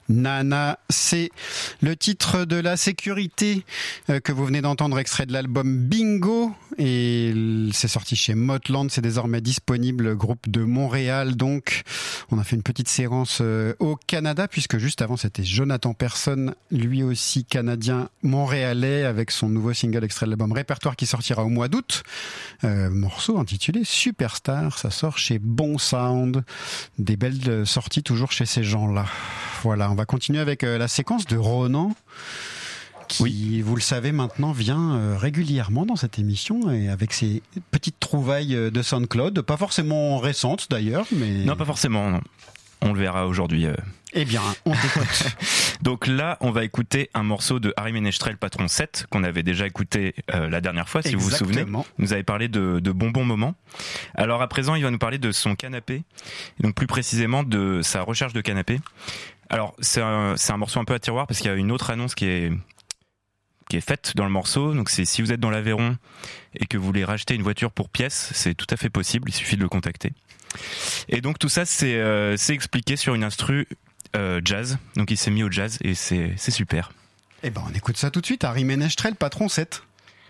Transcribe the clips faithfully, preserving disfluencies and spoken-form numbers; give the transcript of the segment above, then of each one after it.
Nana, c'est le titre de La Sécurité euh, que vous venez d'entendre, extrait de l'album Bingo, et c'est sorti chez Motland, c'est désormais disponible, groupe de Montréal. Donc on a fait une petite séance euh, au Canada, puisque juste avant c'était Jonathan Persson, lui aussi canadien montréalais, avec son nouveau single extrait de l'album Répertoire qui sortira au mois d'août, euh, morceau intitulé Superstar. Ça sort chez Bon Sound, des belles sorties toujours chez ces gens-là. Voilà, on va continuer avec euh, la séquence de Ronan, qui, oui. vous le savez maintenant, vient euh, régulièrement dans cette émission, et avec ses petites trouvailles de SoundCloud, pas forcément récentes d'ailleurs, mais... Non, pas forcément, non. On le verra aujourd'hui. Euh... Eh bien, on t'écoute. Donc là, on va écouter un morceau de Harry Ménestrel, Patron sept, qu'on avait déjà écouté euh, la dernière fois, si Exactement. vous vous souvenez. Il nous avait parlé de, de Bonbons Moments. Alors à présent, il va nous parler de son canapé, et donc plus précisément de sa recherche de canapé. Alors c'est un, c'est un morceau un peu à tiroir, parce qu'il y a une autre annonce qui est... qui est faite dans le morceau. Donc c'est si vous êtes dans l'Aveyron et que vous voulez racheter une voiture pour pièce, c'est tout à fait possible, il suffit de le contacter. Et donc tout ça c'est, euh, c'est expliqué sur une instru euh, jazz, donc il s'est mis au jazz et c'est, c'est super. Eh ben on écoute ça tout de suite. Harry Ménestrel, Patron sept.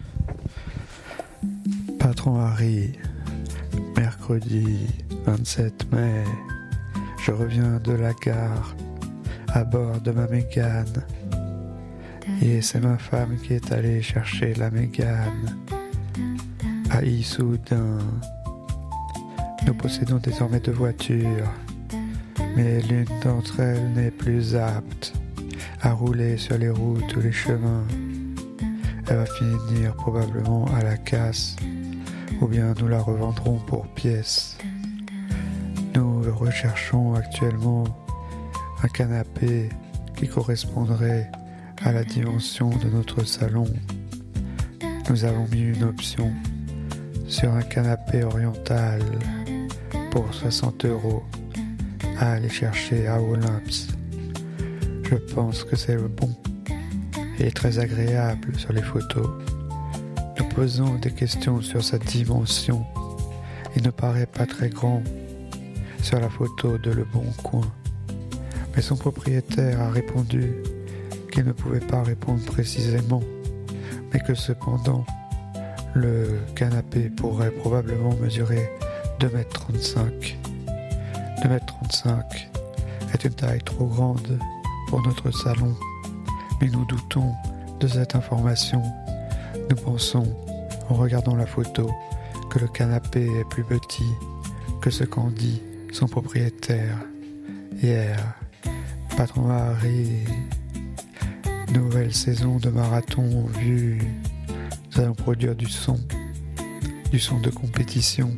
Patron Harry, mercredi vingt-sept mai, je reviens de la gare à bord de ma Mégane. Et c'est ma femme qui est allée chercher la Mégane à Issoudun. Nous possédons désormais deux voitures, mais l'une d'entre elles n'est plus apte à rouler sur les routes ou les chemins. Elle va finir probablement à la casse, ou bien nous la revendrons pour pièces. Nous recherchons actuellement un canapé qui correspondrait à la dimension de notre salon. Nous avons mis une option sur un canapé oriental pour soixante euros à aller chercher à Olymps. Je pense que c'est le bon et très agréable sur les photos. Nous posons des questions sur sa dimension. Il ne paraît pas très grand sur la photo de Le Bon Coin, mais son propriétaire a répondu qu'il ne pouvait pas répondre précisément, mais que cependant le canapé pourrait probablement mesurer deux mètres trente-cinq. deux mètres trente-cinq est une taille trop grande pour notre salon, mais nous doutons de cette information. Nous pensons, en regardant la photo, que le canapé est plus petit que ce qu'en dit son propriétaire. Hier, Patron Harry, nouvelle saison de marathon vue. Nous allons produire du son, du son de compétition.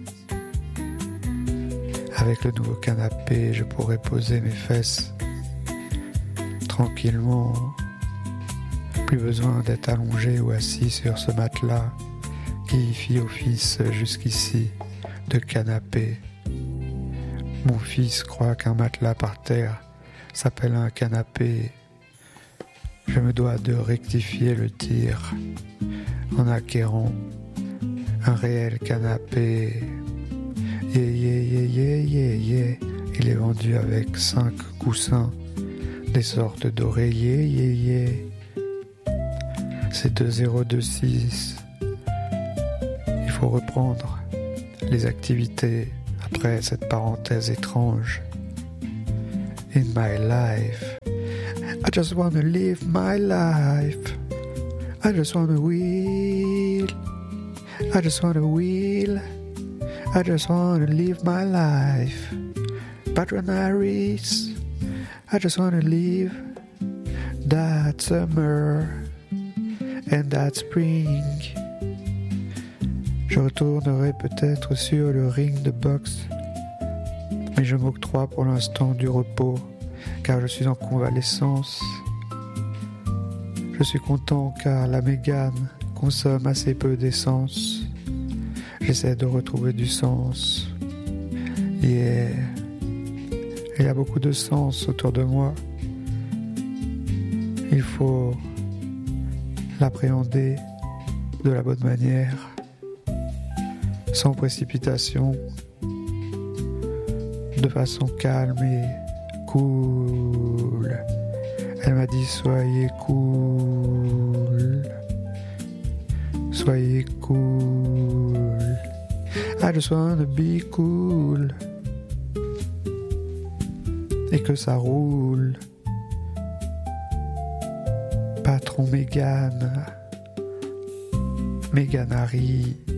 Avec le nouveau canapé, je pourrai poser mes fesses tranquillement. Plus besoin d'être allongé ou assis sur ce matelas qui fit office jusqu'ici de canapé. Mon fils croit qu'un matelas par terre s'appelle un canapé. Je me dois de rectifier le tir en acquérant un réel canapé. Yeah, yeah, yeah, yeah, yeah, yeah. Il est vendu avec cinq coussins, des sortes d'oreillers, yeah, yeah. C'est deux zéro deux six. Il faut reprendre les activités après cette parenthèse étrange. In my life, I just wanna live my life. I just wanna wheel. I just wanna wheel. I just wanna live my life. Patron Harris. I just wanna live that summer and that spring. Je retournerai peut-être sur le ring de boxe, mais je m'octroie pour l'instant du repos, car je suis en convalescence. Je suis content car la Mégane consomme assez peu d'essence. J'essaie de retrouver du sens. Yeah. Il y a beaucoup de sens autour de moi. Il faut l'appréhender de la bonne manière, sans précipitation, de façon calme et cool. Elle m'a dit soyez cool, soyez cool. I just wanna be cool. Et que ça roule. Patron Mégane, Mégane Harry.